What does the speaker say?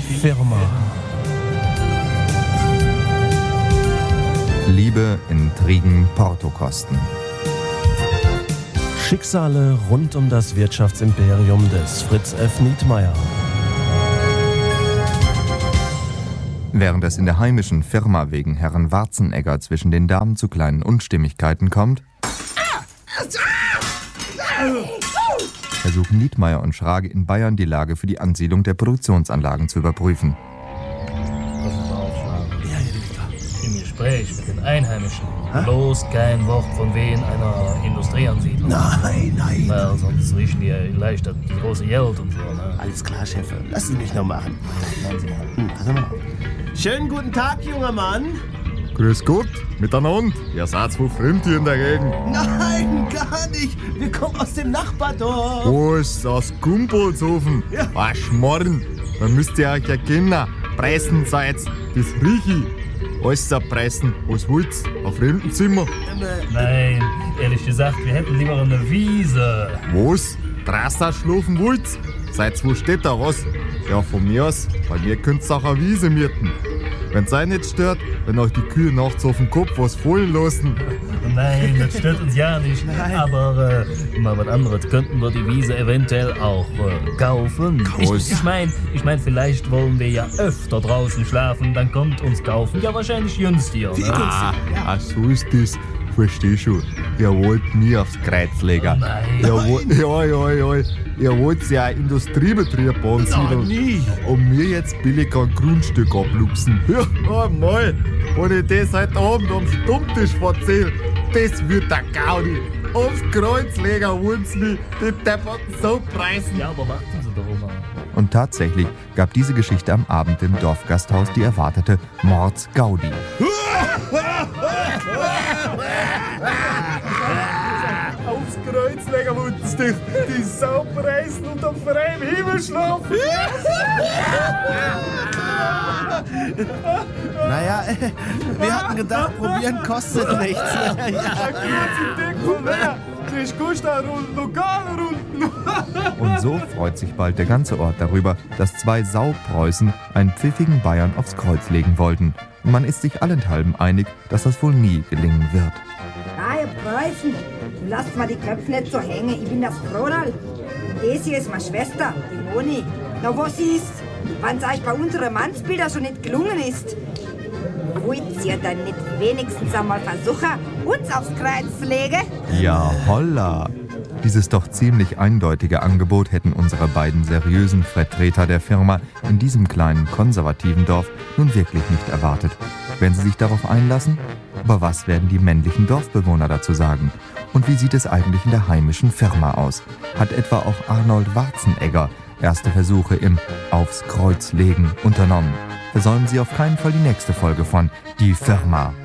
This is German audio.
Firma. Liebe, Intrigen, Portokosten. Schicksale rund um das Wirtschaftsimperium des Fritz F. Nietmeyer. Während es in der heimischen Firma wegen Herrn Warzenegger zwischen den Damen zu kleinen Unstimmigkeiten kommt, versuchen Nietmeyer und Schrage in Bayern die Lage für die Ansiedlung der Produktionsanlagen zu überprüfen. Im Gespräch mit den Einheimischen. Bloß kein Wort von wegen einer Industrieansiedlung. Nein. Na, sonst riechen die ja leicht das große Geld und so. Ne? Alles klar, Chef. Lass Sie mich noch machen. Machen Sie mal. Pass mal. Schönen guten Tag, junger Mann. Grüß Gott, miteinander. Ihr seid wohl fremd hier in der Gegend. Nein, gar nicht. Wir kommen aus dem Nachbardorf. Wo ist aus Gumpolshofen? Ja. Was Schmarrn, da müsst ihr euch erkennen. Pressen seid, das riech ich. Alles zerpressen, was wollt's? Auf Fremdenzimmer? Nein, ehrlich gesagt, wir hätten lieber eine Wiese. Was? Draußen schlafen wollt's? Seid wo steht da was? Ja, von mir aus, bei mir könnt's auch eine Wiese mieten. Wenn's euch nicht stört, wenn euch die Kühe nachts auf den Kopf was fallen lassen. Nein, das stört uns ja nicht. Nein. Aber mal was anderes. Könnten wir die Wiese eventuell auch kaufen? Ich mein, vielleicht wollen wir ja öfter draußen schlafen. Dann kommt uns kaufen ja wahrscheinlich günstiger. Ne? Ah, so ist das. Versteh schon. Ihr wollt nie aufs Kreuz legen. Oh nein. Ihr wollt ja einen Industriebetrieb ansiedeln. nie. Und mir jetzt billig ein Grundstück abluchsen. Ja, mal. Wenn ich das heute Abend am Stammtisch erzähl, das wird der Gaudi. Aufs Kreuz legen wollen sie mich. Die Depperten so preisen. Ja, aber warten Sie doch mal. Und tatsächlich gab diese Geschichte am Abend im Dorfgasthaus die erwartete Mordsgaudi. Aufs Kreuz legen wollen sie dich, die Sau preisen und auf freiem Himmel schlafen. Naja, wir hatten gedacht, probieren kostet nichts. Ein kurzer Dick von wer? Kriegst Gusta-Runden, Lokalrunden. Und so freut sich bald der ganze Ort darüber, dass zwei Saupreußen einen pfiffigen Bayern aufs Kreuz legen wollten. Und man ist sich allenthalben einig, dass das wohl nie gelingen wird. Ah, ihr Preußen, du lasst mal die Köpfe nicht so hängen. Ich bin das Kronal. Das hier ist meine Schwester, die Moni. Na, was ist? Wenn es euch bei unseren Mannsbildern schon nicht gelungen ist, wollt ihr dann nicht wenigstens einmal versuchen, uns aufs Kreuz zu legen? Ja, holla! Dieses doch ziemlich eindeutige Angebot hätten unsere beiden seriösen Vertreter der Firma in diesem kleinen konservativen Dorf nun wirklich nicht erwartet. Werden sie sich darauf einlassen? Aber was werden die männlichen Dorfbewohner dazu sagen? Und wie sieht es eigentlich in der heimischen Firma aus? Hat etwa auch Arnold Warzenegger erste Versuche im Aufs Kreuz legen unternommen? Versäumen Sie auf keinen Fall die nächste Folge von Die Firma.